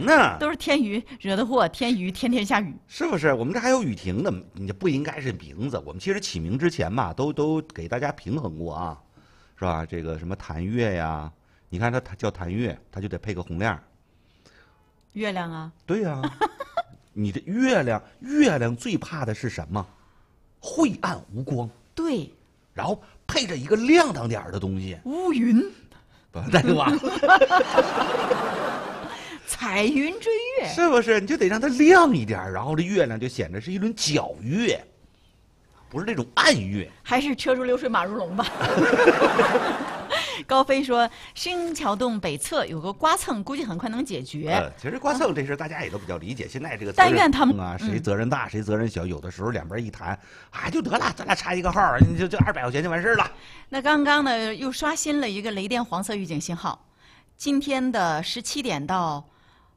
呢。 都是天娱惹的祸，天娱天天下雨， 是不是？我们这还有雨停呢，你这不应该是名字。我们其实起名之前嘛，都给大家平衡过啊，是吧？这个什么谭月呀，你看它叫谭月，它就得配个红亮。 月亮啊， 对呀、你这月亮最怕的是什么？晦暗无光， 对， 然后配着一个亮堂点儿的东西， 乌云， 不，那个吧， 彩云追月， 是不是？你就得让它亮一点儿，然后这月亮就显得是一轮皎月，不是那种暗月。 还是车如流水马如龙吧。高飞说，新桥洞北侧有个刮蹭，估计很快能解决。 其实刮蹭这事大家也都比较理解。现在这个但愿他们谁责任大，谁责任小，有的时候两边一谈，啊，就得了，咱俩差一个号，你就200块钱就完事了。 那刚刚呢，又刷新了一个雷电黄色预警信号，今天的17点到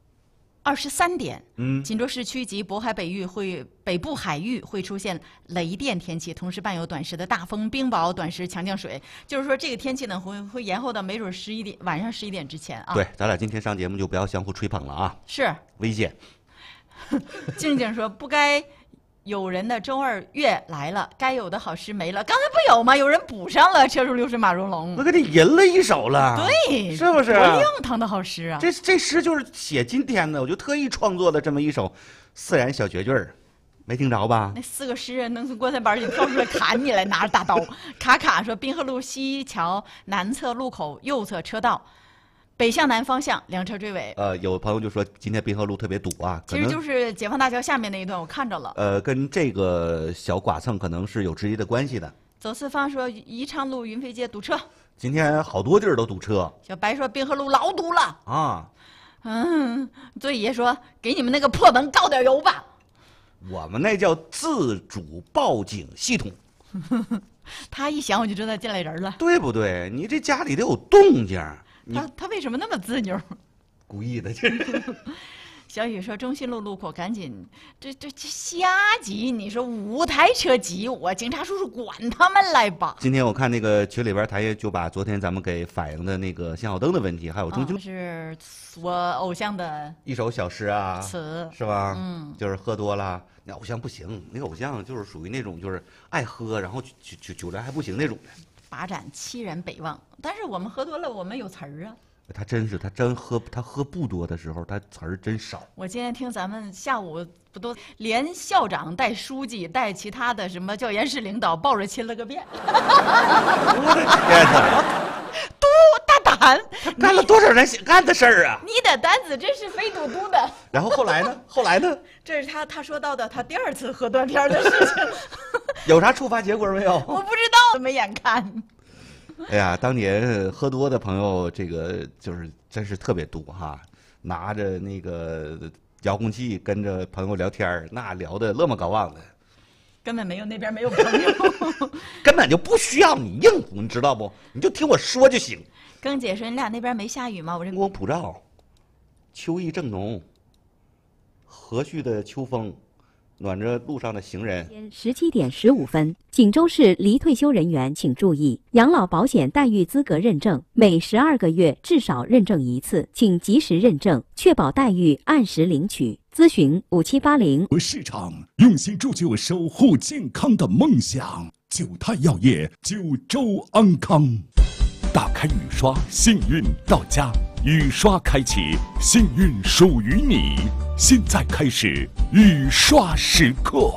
23点，锦州市区及渤海北部海域会出现雷电天气，同时伴有短时的大风、冰雹、短时强降水。就是说，这个天气呢会延后到没准晚上11点之前啊。 对，咱俩今天上节目就不要相互吹捧了啊， 是危险。 静静说，不该有人的周二月来了，该有的好诗没了。刚才不有吗？有人补上了，车如流水马如龙。 我给你吟了一首了， 对， 是不是？ 多亮堂的好诗啊！ 这诗就是写今天的，我就特意创作了这么一首自然小绝句儿，没听着吧？ 那4个诗人能从棺材板里跳出来砍你来，拿着大刀。卡卡说，滨河路西桥南侧路口右侧车道，北向南方向2车追尾。 有朋友就说今天滨河路特别堵啊， 其实就是解放大桥下面那一段，我看着了。 跟这个小剐蹭可能是有直接的关系的。 走四方说，宜昌路云飞街堵车。 今天好多地儿都堵车。 小白说，滨河路老堵了啊。 作业说，给你们那个破门告点油吧。 我们那叫自主报警系统。 他一想我就知道进来人了， 对不对？你这家里得有动静。 他为什么那么自扭？ 故意的。 小雨说，中心路路口赶紧，这瞎挤，你说5台车挤我，警察叔叔管他们来吧。 今天我看那个群里边，他也就把昨天咱们给反映的那个信号灯的问题，还有中心， 是我偶像的一首小诗啊， 词是吧？就是喝多了，那偶像不行，那个偶像就是属于那种就是爱喝，然后酒量还不行那种的。 把盏凄然北望，但是我们喝多了，我们有词儿啊。 他喝不多的时候，他词儿真少。 我今天听咱们下午不都连校长带书记带其他的什么教研室领导抱着亲了个遍。 我的天哪！ 多大胆！ 他干了多少人想干的事儿啊！ 你的单子真是肥嘟嘟的。 然后后来呢？ 这是他说到的他第2次喝断片的事情。 有啥触发结果没有？ 我不知道，没眼看。 哎呀，当年喝多的朋友，这个就是真是特别多哈，拿着那个遥控器跟着朋友聊天，那聊的乐么高望的， 根本没有那边没有朋友， 根本就不需要你应付，你知道不？你就听我说就行。 更姐说，你俩那边没下雨吗？我这阳光普照，秋意正浓，和煦的秋风暖着路上的行人。 17点15分，锦州市离退休人员请注意，养老保险待遇资格认证每12个月至少认证1次，请及时认证，确保待遇按时领取。咨询5780。 市场用心铸就守护健康的梦想，九泰药业，九州安康。打开雨刷，幸运到家。雨刷开启，幸运属于你。现在开始雨刷时刻。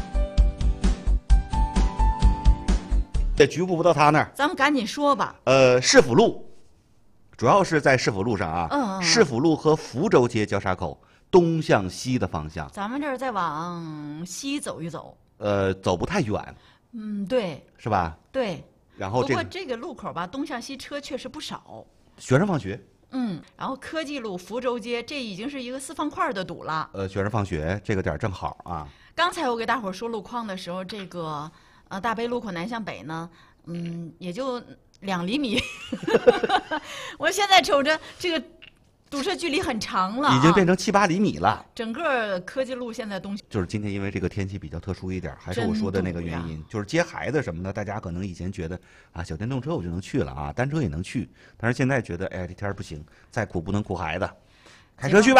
这局部不到他那儿， 咱们赶紧说吧。 市府路，主要是在市府路上啊。市府路和福州街交叉口东向西的方向。 咱们这儿再往西走一走。 走不太远。 对。 是吧？ 对。 然后不过这个路口吧，东向西车确实不少。 学生放学。 然后科技路、福州街，这已经是一个4方块的堵了。 学生放学这个点正好啊。 刚才我给大伙儿说路况的时候，这个大北路口南向北呢，也就2厘米。我现在瞅着这个堵车距离很长了， 已经变成7、8厘米了。 整个科技路现在就是今天因为这个天气比较特殊一点，还是我说的那个原因，就是接孩子什么的，大家可能以前觉得啊，小电动车我就能去了啊，单车也能去，但是现在觉得哎，这天不行，再苦不能苦孩子，开车去吧。